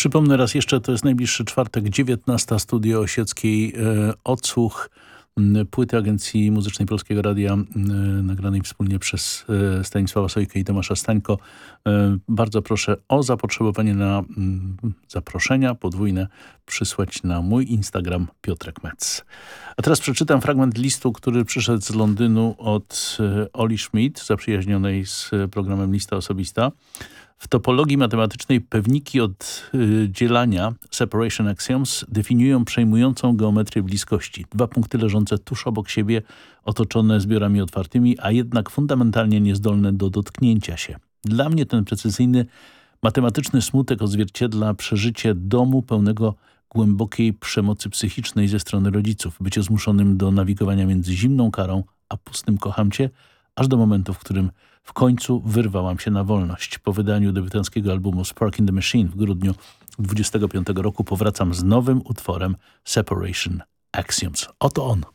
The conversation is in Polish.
Przypomnę raz jeszcze, to jest najbliższy czwartek, 19. Studio Osieckiej. Odsłuch płyty Agencji Muzycznej Polskiego Radia, nagranej wspólnie przez Stanisława Sojkę i Tomasza Stańko. Bardzo proszę o zapotrzebowanie na zaproszenia podwójne przysłać na mój Instagram Piotrek Metz. A teraz przeczytam fragment listu, który przyszedł z Londynu od Oli Schmidt, zaprzyjaźnionej z programem Lista Osobista. W topologii matematycznej pewniki oddzielania, separation axioms, definiują przejmującą geometrię bliskości. Dwa punkty leżące tuż obok siebie, otoczone zbiorami otwartymi, a jednak fundamentalnie niezdolne do dotknięcia się. Dla mnie ten precyzyjny matematyczny smutek odzwierciedla przeżycie domu pełnego głębokiej przemocy psychicznej ze strony rodziców, bycie zmuszonym do nawigowania między zimną karą a pustym kocham cię, aż do momentu, w którym w końcu wyrwałam się na wolność. Po wydaniu debiutanckiego albumu Spark in the Machine w grudniu 25 roku powracam z nowym utworem Separation Axioms. Oto on.